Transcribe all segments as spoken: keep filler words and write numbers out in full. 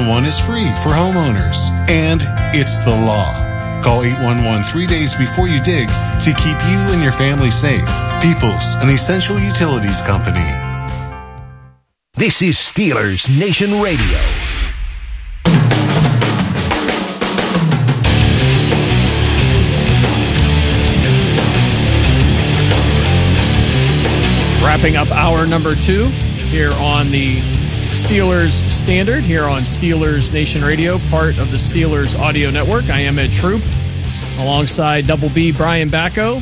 one one is free for homeowners, and it's the law. Call eight one one three days before you dig to keep you and your family safe. Peoples, an essential utilities company. This is Steelers Nation Radio. Wrapping up hour number two here on the Steelers Standard, here on Steelers Nation Radio, part of the Steelers Audio Network. I am Ed Troop, alongside Double B Brian Bacco,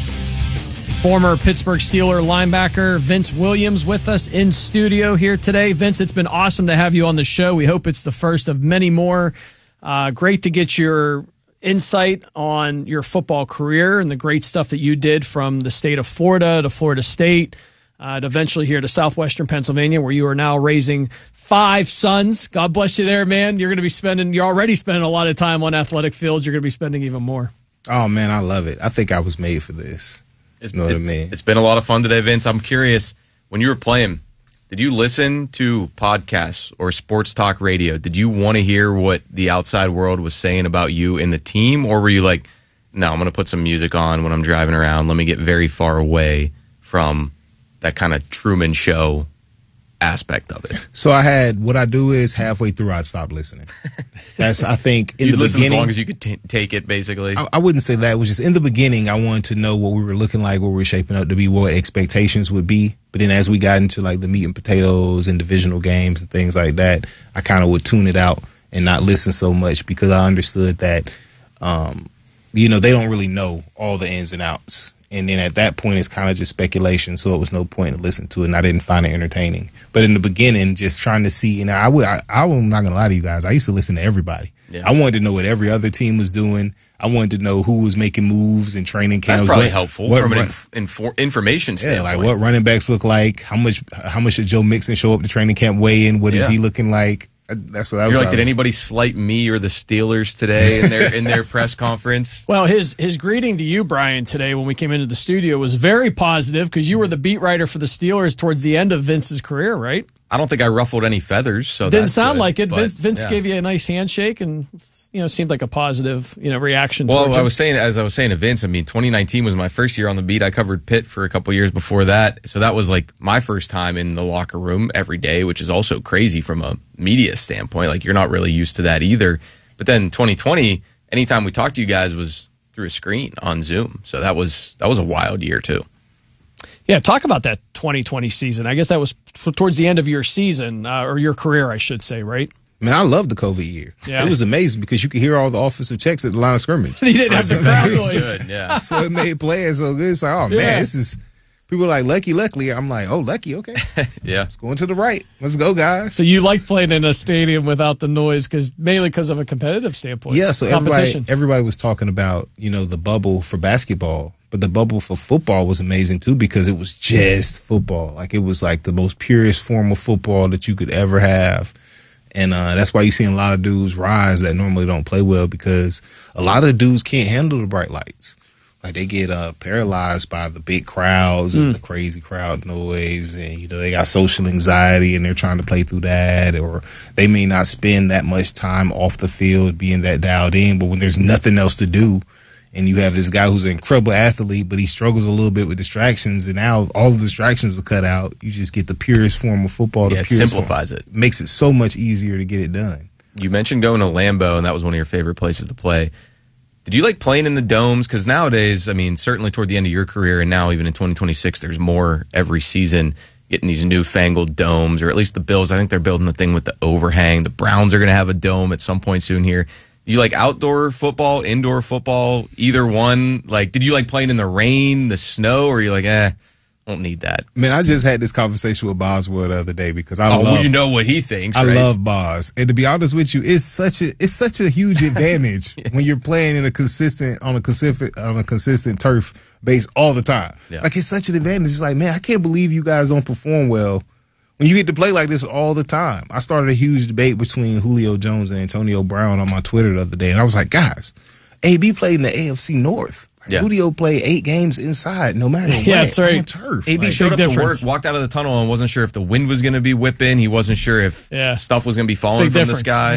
former Pittsburgh Steeler linebacker Vince Williams with us in studio here today. Vince, it's been awesome to have you on the show. We hope it's the first of many more. Uh, great to get your insight on your football career and the great stuff that you did from the state of Florida to Florida State, uh, and eventually here to southwestern Pennsylvania, where you are now raising five sons. God bless you there, man. You're going to be spending, you're already spending a lot of time on athletic fields. You're going to be spending even more. Oh, man, I love it. I think I was made for this. It's, you know what it's, I mean? It's been a lot of fun today, Vince. I'm curious, when you were playing, did you listen to podcasts or sports talk radio? Did you want to hear what the outside world was saying about you and the team? Or were you like, no, I'm going to put some music on when I'm driving around. Let me get very far away from that kind of Truman Show aspect of it. So I had, what I do is halfway through I'd stop listening. That's, I think, in you the listen beginning, as long as you could t- take it, basically. I, I wouldn't say that. It was just in the beginning, I wanted to know what we were looking like, what we were shaping up to be, what expectations would be. But then as we got into like the meat and potatoes and divisional games and things like that, I kind of would tune it out and not listen so much, because I understood that, um, you know, they don't really know all the ins and outs. And then at that point, it's kind of just speculation. So it was no point to listen to it. And I didn't find it entertaining. But in the beginning, just trying to see, you know, I would, I, I'm not going to lie to you guys. I used to listen to everybody. Yeah. I wanted to know what every other team was doing. I wanted to know who was making moves and training camps. That's probably what, helpful what, from an run, inf- infor- information standpoint. Yeah, like what running backs look like. How much, how much did Joe Mixon show up to training camp weigh in? What yeah. is he looking like? That's what I was. You're like, did anybody slight me or the Steelers today in their in their press conference? Well, his his greeting to you, Brian, today when we came into the studio was very positive, because you were the beat writer for the Steelers towards the end of Vince's career, right? I don't think I ruffled any feathers, so didn't that's sound good, like it. but, Vince, Vince yeah. gave you a nice handshake, and you know, seemed like a positive, you know, reaction. Well, towards I him. was saying, as I was saying to Vince, I mean, twenty nineteen was my first year on the beat. I covered Pitt for a couple years before that, so that was like my first time in the locker room every day, which is also crazy from a media standpoint. Like, you're not really used to that either. But then twenty twenty, anytime we talked to you guys was through a screen on Zoom, so that was that was a wild year too. Yeah, talk about that twenty twenty season. I guess that was towards the end of your season, uh, or your career, I should say, right? Man, I love the COVID year. Yeah. It was amazing because you could hear all the offensive checks at the line of scrimmage. You didn't have the crowd noise. Good, yeah. So it made playing so good. It's like, oh, yeah. man, this is... People are like, lucky, luckily. I'm like, oh, lucky, okay. Yeah. Let's go to the right. Let's go, guys. So you like playing in a stadium without the noise, because mainly because of a competitive standpoint. Yeah, so everybody, everybody was talking about, you know, the bubble for basketball. But the bubble for football was amazing, too, because it was just football. Like, it was like the most purest form of football that you could ever have. And uh, that's why you're seeing a lot of dudes rise that normally don't play well, because a lot of dudes can't handle the bright lights. Like, they get uh, paralyzed by the big crowds and mm. the crazy crowd noise, and, you know, they got social anxiety and they're trying to play through that, or they may not spend that much time off the field being that dialed in, but when there's nothing else to do, and you have this guy who's an incredible athlete, but he struggles a little bit with distractions, and now all the distractions are cut out, you just get the purest form of football. Yeah, the it purest simplifies form. it. Makes it so much easier to get it done. You mentioned going to Lambeau, and that was one of your favorite places to play. Did you like playing in the domes? Because nowadays, I mean, certainly toward the end of your career, and now even in twenty twenty-six, there's more every season getting these newfangled domes, or at least the Bills. I think they're building the thing with the overhang. The Browns are going to have a dome at some point soon here. Do you like outdoor football, indoor football, either one? Like, did you like playing in the rain, the snow, or are you like, eh, don't need that? Man, I just had this conversation with Boswell the other day, because I oh, love. Well, you know what he thinks. I right? love Boz, and to be honest with you, it's such a it's such a huge advantage yeah. when you're playing in a consistent on a consistent on a consistent turf base all the time. Yeah. Like, it's such an advantage. It's like, man, I can't believe you guys don't perform well when you get to play like this all the time. I started a huge debate between Julio Jones and Antonio Brown on my Twitter the other day, and I was like, guys, A B played in the A F C North. Yeah. Julio played eight games inside, no matter what. Yeah, that's right. On turf. A B like, showed up difference. to work, walked out of the tunnel, and wasn't sure if the wind was going to be whipping. He wasn't sure if yeah. stuff was going to be falling Big from difference. the sky.